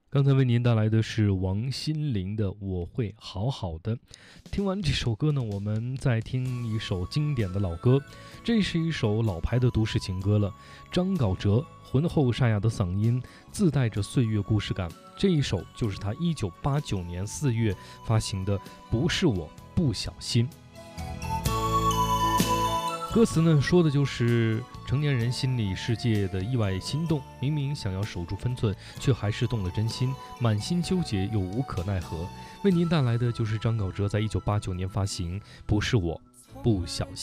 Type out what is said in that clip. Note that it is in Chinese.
刚才为您带来的是王心凌的《我会好好的》。听完这首歌呢，我们再听一首经典的老歌，这是一首老牌的都市情歌了。张镐哲浑厚沙哑的嗓音自带着岁月故事感，这一首就是他1989年4月发行的《不是我不小心》。歌词呢，说的就是成年人心理世界的意外心动，明明想要守住分寸，却还是动了真心，满心纠结又无可奈何。为您带来的就是张镐哲在1989年发行《不是我不小心》。